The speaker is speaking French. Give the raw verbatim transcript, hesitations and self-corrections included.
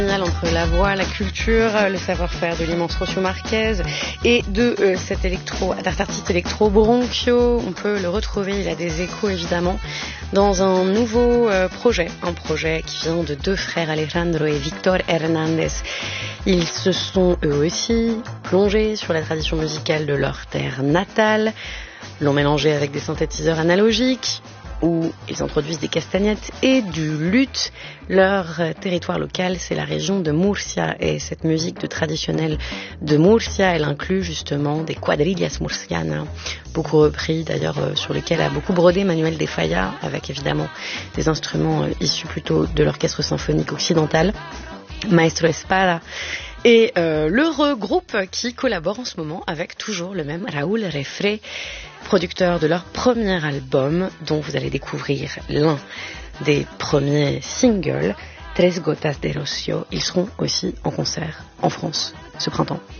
Entre la voix, la culture, le savoir-faire de l'immense Rocío Márquez et de euh, cet électro, cet artiste électro Bronchio, on peut le retrouver, il a des échos évidemment, dans un nouveau euh, projet, un projet qui vient de deux frères Alejandro et Victor Hernández. Ils se sont eux aussi plongés sur la tradition musicale de leur terre natale, l'ont mélangé avec des synthétiseurs analogiques, où ils introduisent des castagnettes et du luth. Leur territoire local, c'est la région de Murcia, et cette musique de traditionnelle de Murcia, elle inclut justement des quadrillas murcianas, beaucoup repris d'ailleurs, euh, sur lesquels a beaucoup brodé Manuel de Falla, avec évidemment des instruments euh, issus plutôt de l'orchestre symphonique occidental, Maestro Espada. Et euh, l'heureux groupe qui collabore en ce moment avec toujours le même Raúl Refré, producteur de leur premier album, dont vous allez découvrir l'un des premiers singles, Tres Gotas de Rocío. Ils seront aussi en concert en France ce printemps.